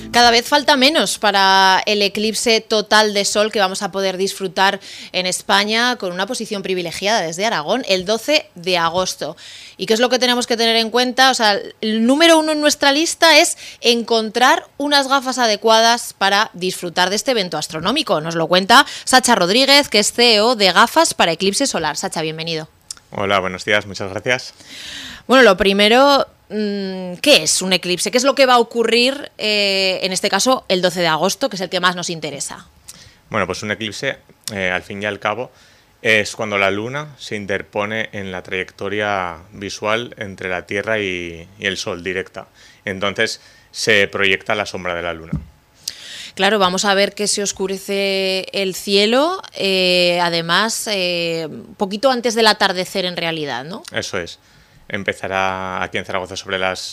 Cada vez falta menos para el eclipse total de sol que vamos a poder disfrutar en España con una posición privilegiada desde Aragón el 12 de agosto. ¿Y qué es lo que tenemos que tener en cuenta? O sea, el número 1 en nuestra lista es encontrar unas gafas adecuadas para disfrutar de este evento astronómico. Nos lo cuenta Sacha Rodríguez, que es CEO de Gafas para Eclipse Solar. Sacha, bienvenido. Hola, buenos días, muchas gracias. Bueno, lo primero, ¿qué es un eclipse? ¿Qué es lo que va a ocurrir, en este caso, el 12 de agosto, que es el que más nos interesa? Bueno, pues un eclipse, al fin y al cabo, es cuando la Luna se interpone en la trayectoria visual entre la Tierra y el Sol directa. Entonces se proyecta la sombra de la Luna. Claro, vamos a ver que se oscurece el cielo, además, poquito antes del atardecer en realidad, ¿no? Eso es. Empezará aquí en Zaragoza sobre las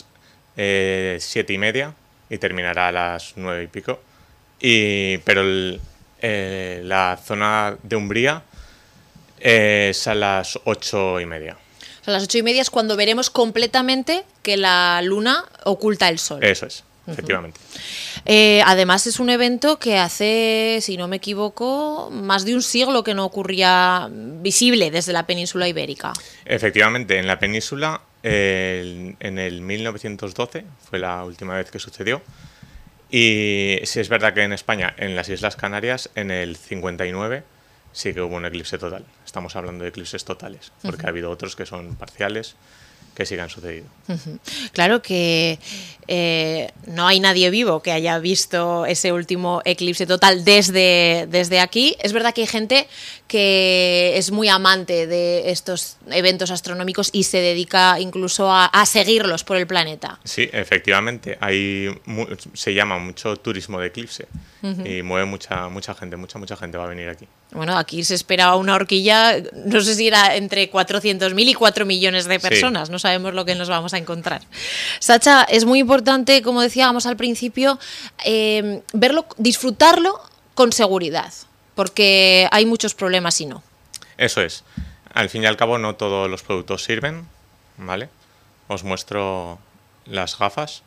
7:30 y terminará a las 9 y pico. Pero la zona de Umbría es a las 8:30. O sea, a las 8:30 es cuando veremos completamente que la Luna oculta el Sol. Eso es, efectivamente. Además es un evento que hace, si no me equivoco, más de un siglo que no ocurría visible desde la península ibérica. Efectivamente, en la península, en el 1912 fue la última vez que sucedió. Y sí es verdad que en España, en las Islas Canarias, en el 59 sí que hubo un eclipse total. Estamos hablando de eclipses totales, porque ha habido otros que son parciales, que sí que han sucedido. Claro que no hay nadie vivo que haya visto ese último eclipse total desde aquí. Es verdad que hay gente que es muy amante de estos eventos astronómicos y se dedica incluso a seguirlos por el planeta. Sí, efectivamente. Se llama mucho turismo de eclipse y mueve mucha gente va a venir aquí. Bueno, aquí se esperaba una horquilla, no sé si era entre 400.000 y 4 millones de personas, sí. No sabemos lo que nos vamos a encontrar. Sacha, es muy importante, como decíamos al principio, verlo, disfrutarlo con seguridad, porque hay muchos problemas si no. Eso es. Al fin y al cabo no todos los productos sirven, ¿vale? Os muestro las gafas.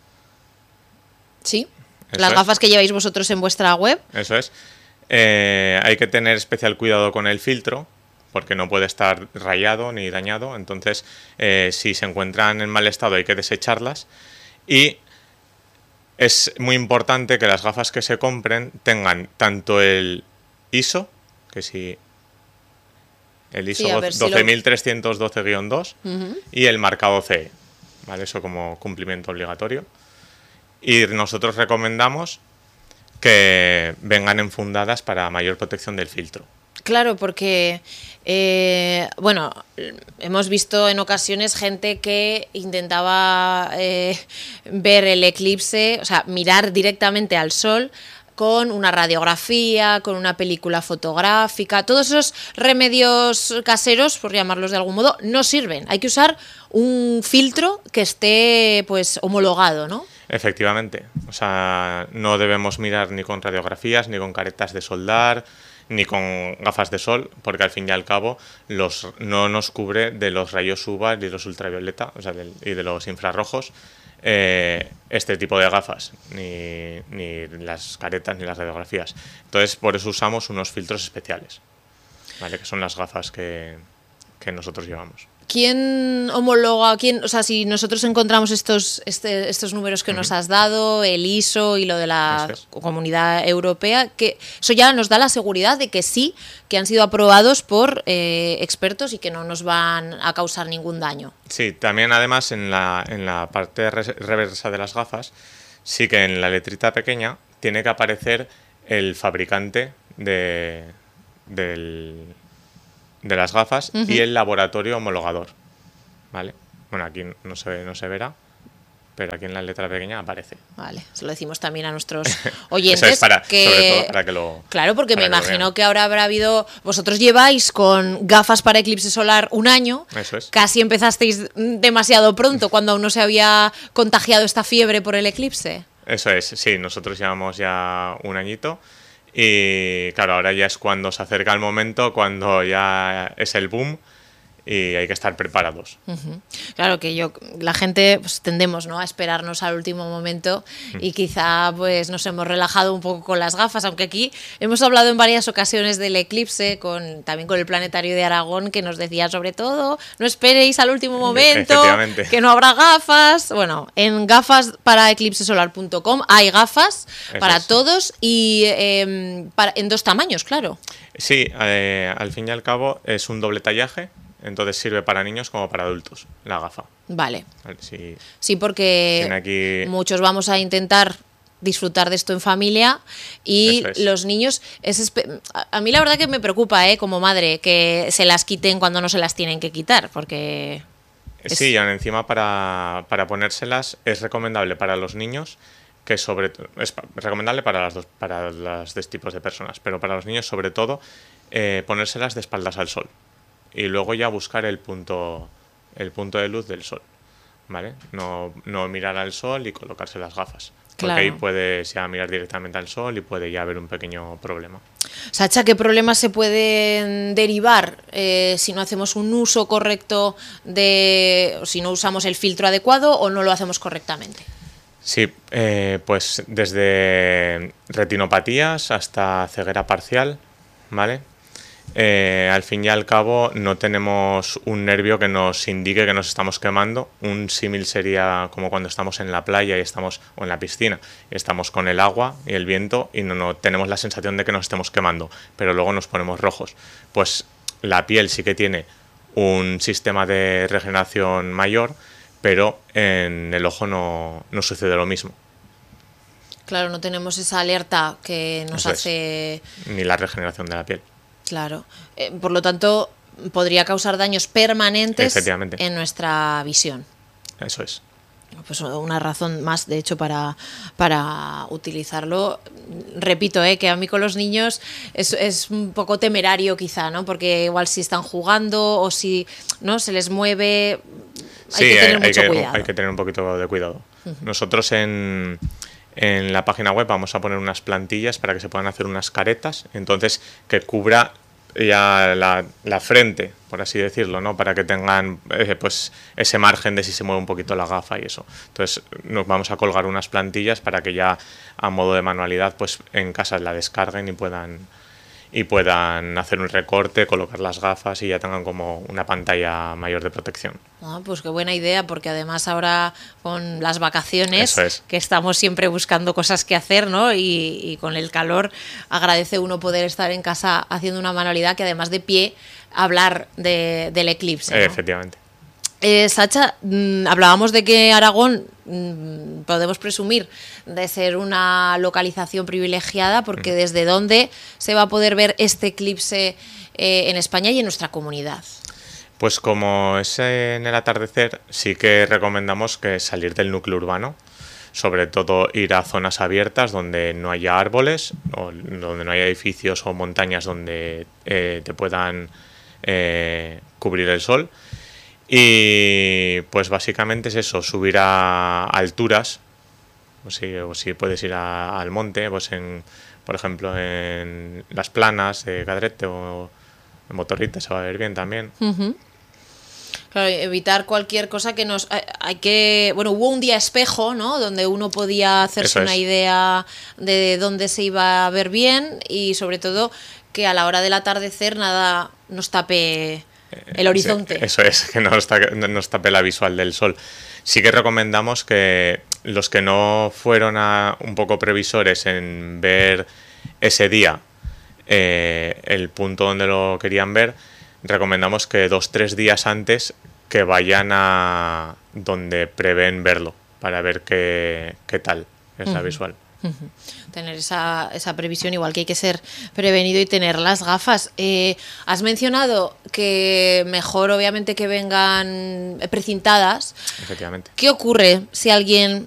Sí, las gafas que lleváis vosotros en vuestra web. Eso es. Hay que tener especial cuidado con el filtro, porque no puede estar rayado ni dañado. Entonces, si se encuentran en mal estado hay que desecharlas. Y es muy importante que las gafas que se compren tengan tanto el ISO, que si el ISO 12312-2 y el marcado CE, ¿vale? Eso como cumplimiento obligatorio. Y nosotros recomendamos que vengan enfundadas para mayor protección del filtro. Claro, porque, bueno, hemos visto en ocasiones gente que intentaba ver el eclipse, o sea, mirar directamente al sol con una radiografía, con una película fotográfica. Todos esos remedios caseros, por llamarlos de algún modo, no sirven. Hay que usar un filtro que esté, pues, homologado, ¿no? Efectivamente. O sea, no debemos mirar ni con radiografías, ni con caretas de soldar, ni con gafas de sol, porque al fin y al cabo no nos cubre de los rayos UVA, ni de los ultravioleta, o sea, y de los infrarrojos, este tipo de gafas, ni las caretas ni las radiografías. Entonces, por eso usamos unos filtros especiales, ¿vale? Que son las gafas que nosotros llevamos. ¿Quién homologa? O sea, si nosotros encontramos estos números que nos has dado, el ISO y lo de la Comunidad Europea, que eso ya nos da la seguridad de que sí, que han sido aprobados por expertos y que no nos van a causar ningún daño. Sí, también además en la parte reversa de las gafas, sí que en la letrita pequeña tiene que aparecer el fabricante de las gafas y el laboratorio homologador, ¿vale? Bueno, aquí no se verá, pero aquí en la letra pequeña aparece. Vale, se lo decimos también a nuestros oyentes. Eso es sobre todo para que lo... Claro, porque me imagino que ahora habrá habido... Vosotros lleváis con gafas para eclipse solar un año. Eso es. Casi empezasteis demasiado pronto, cuando aún no se había contagiado esta fiebre por el eclipse. Eso es, sí, nosotros llevamos ya un añito. Y claro, ahora ya es cuando se acerca el momento, cuando ya es el boom y hay que estar preparados. Claro que la gente pues, tendemos, ¿no?, a esperarnos al último momento y quizá pues nos hemos relajado un poco con las gafas, aunque aquí hemos hablado en varias ocasiones del eclipse, también con el Planetario de Aragón, que nos decía sobre todo, no esperéis al último momento, que no habrá gafas. Bueno, en gafasparaeclipsesolar.com hay gafas para todos y en 2 tamaños, claro. Sí, al fin y al cabo es un doble tallaje. Entonces sirve para niños como para adultos, la gafa. Vale. Sí, sí, porque aquí... muchos vamos a intentar disfrutar de esto en familia y los niños... A mí la verdad que me preocupa, como madre, que se las quiten cuando no se las tienen que quitar, porque... Sí, y encima para ponérselas es recomendable para los niños, que es recomendable para los dos tipos de personas, pero para los niños sobre todo ponérselas de espaldas al sol. Y luego ya buscar el punto de luz del sol, ¿vale? No mirar al sol y colocarse las gafas. Porque ahí puede ya mirar directamente al sol y puede ya haber un pequeño problema. Sacha, ¿qué problemas se pueden derivar si no hacemos un uso correcto si no usamos el filtro adecuado o no lo hacemos correctamente? Sí, pues desde retinopatías hasta ceguera parcial, ¿vale? Al fin y al cabo no tenemos un nervio que nos indique que nos estamos quemando. Un símil sería como cuando estamos en la playa o en la piscina y estamos con el agua y el viento y no tenemos la sensación de que nos estemos quemando, pero luego nos ponemos rojos. Pues la piel sí que tiene un sistema de regeneración mayor, pero en el ojo no sucede lo mismo. Claro, no tenemos esa alerta que nos hace... Ni la regeneración de la piel. Claro. Por lo tanto, podría causar daños permanentes en nuestra visión. Eso es. Pues una razón más, de hecho, para utilizarlo. Repito, que a mí con los niños es un poco temerario quizá, ¿no? Porque igual si están jugando o si no se les mueve, hay que tener mucho cuidado. Hay que tener un poquito de cuidado. Nosotros en la página web vamos a poner unas plantillas para que se puedan hacer unas caretas, entonces que cubra ya la frente, por así decirlo, ¿no? Para que tengan pues ese margen de si se mueve un poquito la gafa y eso. Entonces nos vamos a colgar unas plantillas para que ya a modo de manualidad pues en casa la descarguen y puedan hacer un recorte, colocar las gafas y ya tengan como una pantalla mayor de protección. Pues qué buena idea, porque además ahora con las vacaciones, que estamos siempre buscando cosas que hacer, ¿no? Y con el calor agradece uno poder estar en casa haciendo una manualidad que además de pie hablar del eclipse, ¿no? Efectivamente. Sacha, hablábamos de que Aragón podemos presumir de ser una localización privilegiada, porque ¿desde dónde se va a poder ver este eclipse en España y en nuestra comunidad? Pues como es en el atardecer, sí que recomendamos que salir del núcleo urbano, sobre todo ir a zonas abiertas donde no haya árboles, o donde no haya edificios o montañas donde te puedan cubrir el sol. Y pues básicamente es eso, subir a alturas, o si puedes ir al monte, pues por ejemplo en las planas de Cadrete o en Motorrita se va a ver bien también. Claro, evitar cualquier cosa que nos... hubo un día espejo, ¿no? Donde uno podía hacerse una idea de dónde se iba a ver bien y sobre todo que a la hora del atardecer nada nos tape el horizonte. Eso es, que no nos tape la visual del sol. Sí que recomendamos que los que no fueron un poco previsores en ver ese día el punto donde lo querían ver, recomendamos que 2-3 días antes que vayan a donde prevén verlo para ver qué tal es la visual. Tener esa previsión, igual que hay que ser prevenido y tener las gafas. Has mencionado que mejor obviamente que vengan precintadas. Efectivamente. ¿Qué ocurre si alguien